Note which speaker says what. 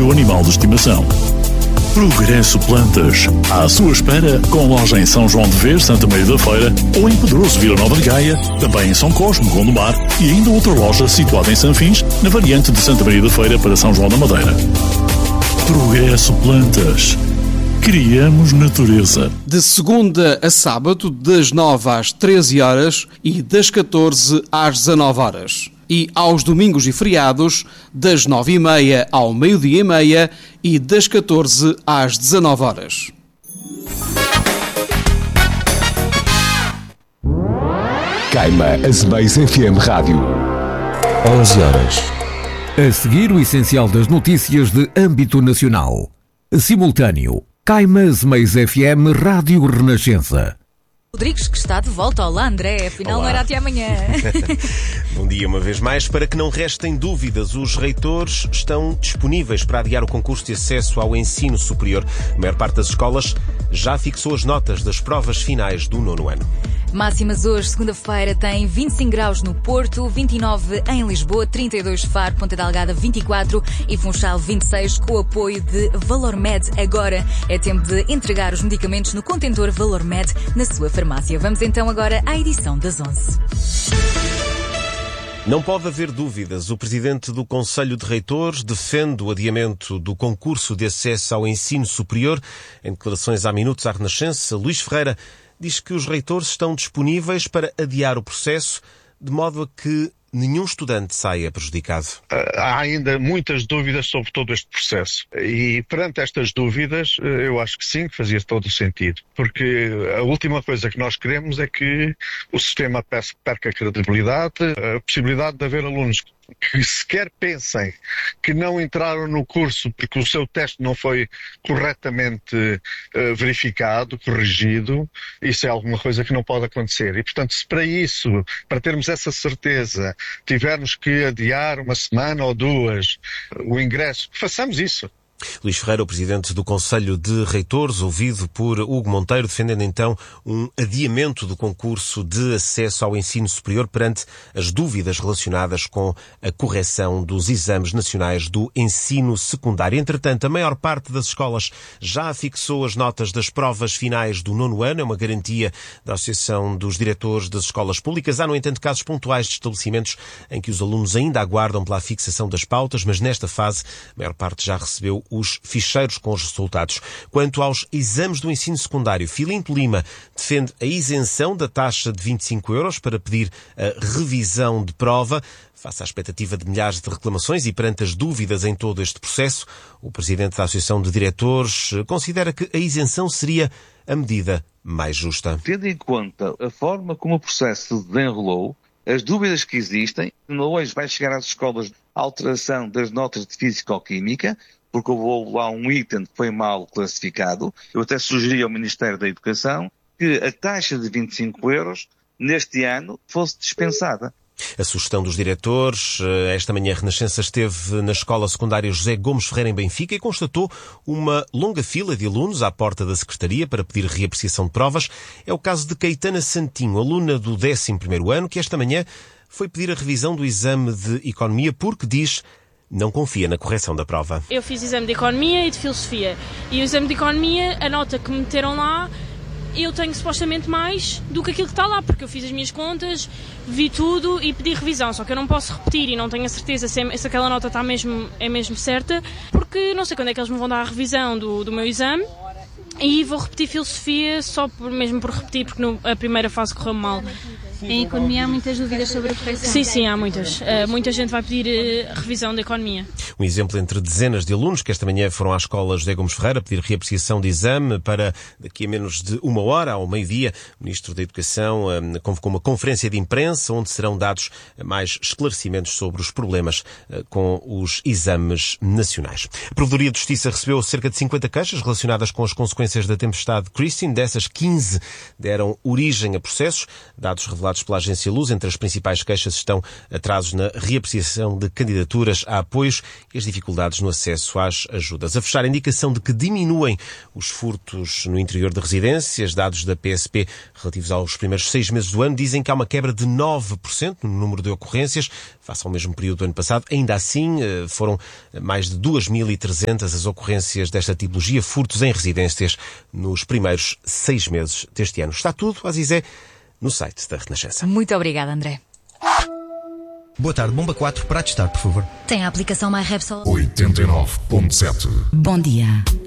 Speaker 1: seu animal de estimação. Progresso Plantas, à sua espera, com loja em São João de Vez, Santa Maria da Feira, ou em Pedroso, Vila Nova de Gaia, também em São Cosme, Gondomar, e ainda outra loja situada em Sanfins, na variante de Santa Maria da Feira para São João da Madeira. Progresso Plantas. Criamos natureza.
Speaker 2: De segunda a sábado, das 9 às 13 horas e das 14 às 19 horas. E aos domingos e feriados, das 9h30 ao meio-dia e meia e das 14 às 19 horas.
Speaker 3: Caima Azemais FM Rádio.
Speaker 4: 11 horas.
Speaker 5: A seguir, o essencial das notícias de âmbito nacional. Simultâneo. Caima Azemais FM Rádio Renascença.
Speaker 6: Rodrigues, que está de volta. Olá, André. Afinal,
Speaker 7: Olá.
Speaker 6: Não era até amanhã.
Speaker 7: Bom dia uma vez mais. Para que não restem dúvidas, os reitores estão disponíveis para adiar o concurso de acesso ao ensino superior. A maior parte das escolas já fixou as notas das provas finais do 9º ano.
Speaker 6: Máximas hoje, segunda-feira, tem 25 graus no Porto, 29 em Lisboa, 32 Faro, Ponta Delgada 24 e Funchal 26, com o apoio de Valormed. Agora é tempo de entregar os medicamentos no contentor Valormed na sua farmácia. Vamos então agora à edição das 11.
Speaker 7: Não pode haver dúvidas. O presidente do Conselho de Reitores defende o adiamento do concurso de acesso ao ensino superior. Em declarações há minutos à Renascença, Luís Ferreira diz que os reitores estão disponíveis para adiar o processo de modo a que nenhum estudante saia prejudicado.
Speaker 8: Há ainda muitas dúvidas sobre todo este processo. E perante estas dúvidas, eu acho que sim, que fazia todo o sentido. Porque a última coisa que nós queremos é que o sistema perca a credibilidade, a possibilidade de haver alunos que sequer pensem que não entraram no curso porque o seu teste não foi corretamente verificado, corrigido. Isso é alguma coisa que não pode acontecer. E, portanto, se para isso, para termos essa certeza, tivermos que adiar uma semana ou duas o ingresso, façamos isso.
Speaker 7: Luís Ferreira, o presidente do Conselho de Reitores, ouvido por Hugo Monteiro, defendendo então um adiamento do concurso de acesso ao ensino superior perante as dúvidas relacionadas com a correção dos exames nacionais do ensino secundário. Entretanto, a maior parte das escolas já fixou as notas das provas finais do 9º ano, é uma garantia da Associação dos Diretores das Escolas Públicas. Há, no entanto, casos pontuais de estabelecimentos em que os alunos ainda aguardam pela fixação das pautas, mas nesta fase a maior parte já recebeu os ficheiros com os resultados. Quanto aos exames do ensino secundário, Filinto Lima defende a isenção da taxa de 25 euros para pedir a revisão de prova. Face à expectativa de milhares de reclamações e perante as dúvidas em todo este processo, o presidente da Associação de Diretores considera que a isenção seria a medida mais justa.
Speaker 9: Tendo em conta a forma como o processo se desenrolou, as dúvidas que existem, hoje vai chegar às escolas a alteração das notas de Físico-Química, porque houve lá um item que foi mal classificado. Eu até sugeri ao Ministério da Educação que a taxa de 25 euros neste ano fosse dispensada.
Speaker 7: A sugestão dos diretores. Esta manhã a Renascença esteve na escola secundária José Gomes Ferreira em Benfica e constatou uma longa fila de alunos à porta da Secretaria para pedir reapreciação de provas. É o caso de Caetana Santinho, aluna do 11º ano, que esta manhã foi pedir a revisão do exame de Economia porque diz não confia na correção da prova.
Speaker 10: Eu fiz exame de Economia e de Filosofia. E o exame de Economia, a nota que me meteram lá, eu tenho supostamente mais do que aquilo que está lá, porque eu fiz as minhas contas, vi tudo e pedi revisão. Só que eu não posso repetir e não tenho a certeza se aquela nota está mesmo certa, porque não sei quando é que eles me vão dar a revisão do meu exame. E vou repetir Filosofia mesmo por repetir, porque a primeira fase correu mal.
Speaker 11: Em Economia há muitas dúvidas sobre a correção?
Speaker 10: Sim, há muitas. Muita gente vai pedir revisão da Economia.
Speaker 7: Um exemplo entre dezenas de alunos que esta manhã foram à escola José Gomes Ferreira pedir reapreciação de exame para daqui a menos de uma hora, ao meio-dia. O Ministro da Educação convocou uma conferência de imprensa onde serão dados mais esclarecimentos sobre os problemas com os exames nacionais. A Provedoria de Justiça recebeu cerca de 50 queixas relacionadas com as consequências da tempestade Christine. Dessas, 15 deram origem a processos. Dados revelados pela Agência Luz, entre as principais queixas estão atrasos na reapreciação de candidaturas a apoios e as dificuldades no acesso às ajudas. A fechar, a indicação de que diminuem os furtos no interior de residências. Dados da PSP relativos aos primeiros 6 meses do ano dizem que há uma quebra de 9% no número de ocorrências face ao mesmo período do ano passado. Ainda assim, foram mais de 2.300 as ocorrências desta tipologia, furtos em residências, nos primeiros 6 meses deste ano. Está tudo, Azizé, no site da Renascença.
Speaker 6: Muito obrigada, André.
Speaker 12: Boa tarde, bomba 4 para testar, por favor.
Speaker 6: Tem a aplicação My Repsol
Speaker 1: 89.7.
Speaker 6: Bom dia.